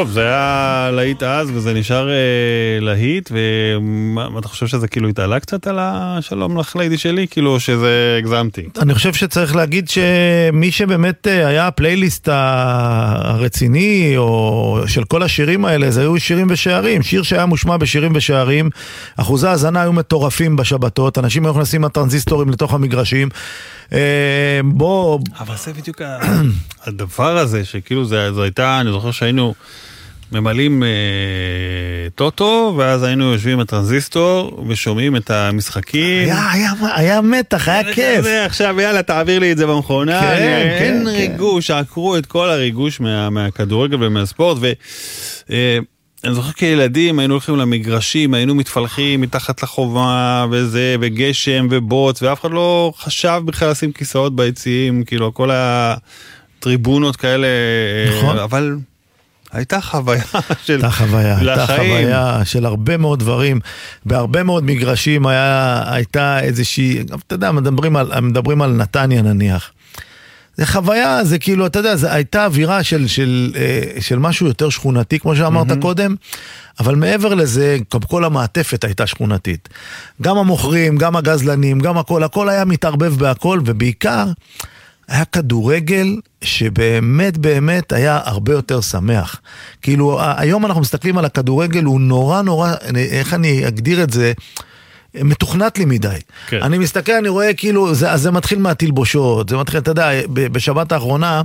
טוב, זה היה להיט אז, וזה נשאר להיט, ומה אתה חושב שזה כאילו התעלה קצת על השלום לך ליידי שלי? כאילו שזה הגזמתי. אני חושב שצריך להגיד שמי שבאמת היה הפלייליסט הרציני, או של כל השירים האלה, זה היו שירים ושערים. שיר שהיה מושמע בשירים ושערים, אחוזי ההזנה היו מטורפים בשבתות, אנשים היו נכנסים הטרנזיסטורים לתוך המגרשים, אבל זה בדיוק הדבר הזה, שכאילו זו הייתה, אני זוכר שהיינו ממלאים טוטו, ואז היינו יושבים הטרנזיסטור, ושומעים את המשחקים. היה מתח, היה כיף. עכשיו יאללה, תעביר לי את זה במכונה. אין ריגוש, עקרו את כל הריגוש מהכדורגל ומהספורט, אני זוכר כילדים, היינו הולכים למגרשים, היינו מתפלחים מתחת לחומה, וזה, וגשם, ובוץ, ואף אחד לא חשב בכלל לשים כיסאות ביציעים, כאילו, כל הטריבונות כאלה, נכון. אבל הייתה חוויה של הייתה חוויה של הרבה מאוד דברים, בהרבה מאוד מגרשים הייתה איזושהי, אתה יודע, מדברים על נתניה נניח. זה חוויה, זה כאילו, אתה יודע, זה הייתה אווירה של משהו יותר שכונתי, כמו שאמרת קודם, אבל מעבר לזה, כל המעטפת הייתה שכונתית. גם המוכרים, גם הגזלנים, גם הכל היה מתערבב בהכל, ובעיקר היה כדורגל שבאמת באמת היה הרבה יותר שמח. כאילו, היום אנחנו מסתכלים על הכדורגל, הוא נורא, איך אני אגדיר את זה, מתוכנת לי מדי. כן. אני מסתכל, אני רואה כאילו, זה מתחיל מהתלבושות, זה מתחיל, אתה יודע, בשבת האחרונה,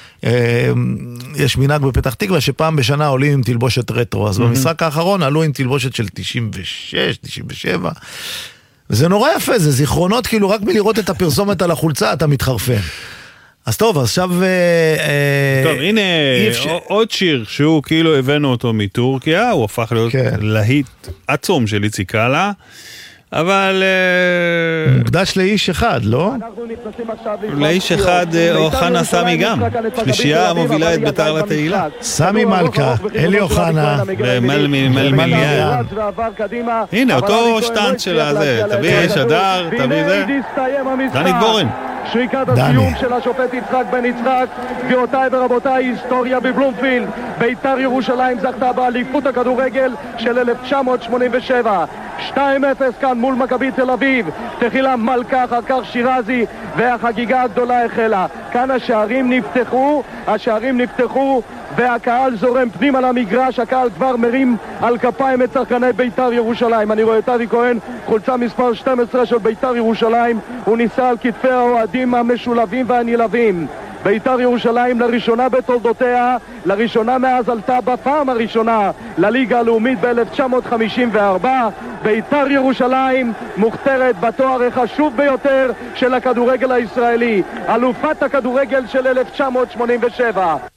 יש מנהג בפתח תקווה, שפעם בשנה עולים עם תלבושת רטרו, אז במשחק האחרון עלו עם תלבושת של 96, 97, וזה נורא יפה, זה זיכרונות, כאילו רק מלראות את הפרסומת על החולצה, אתה מתחרפן. אז טוב, עכשיו... טוב, הנה עוד שיר שהוא כאילו הבאנו אותו מטורקיה, הוא הפך להיות להיט עצום של איציק קאלה, אבל... מוקדש לאיש אחד, לא? לאיש אחד, אוחנה סמי גם. שלישייה מובילה את ביתר לתהילה. סמי מלכה, אלי אוחנה. ומלמיליאן. הנה, אותו שטנץ של הזה. תביא שדר, תביא זה. דני גורן. שריקת הסיום של השופט יצחק בן יצחק. גבירותיי ורבותיי, היסטוריה בבלומפילד. ביתר ירושלים זכתה באליפות הכדורגל של 1987. 2-0 כאן מול מכבי תל אביב. תחילה מלכה, אחר כך שירזי, והחגיגה הגדולה החלה. כאן השערים נפתחו והקהל זורם פנימה למגרש. הקהל כבר מרים על כפיים את שחקני ביתר ירושלים. אני רואה את אבי כהן, חולצה מספר 12 של ביתר ירושלים, הוא ניסה על כתפי האוהדים המשולבים והנלהבים. ביתר ירושלים לראשונה בתולדותיה, לראשונה מאז עלתה בפעם הראשונה לליגה הלאומית ב-1954. ביתר ירושלים מוכתרת בתואר החשוב ביותר של הכדורגל הישראלי, אלופת הכדורגל של 1987.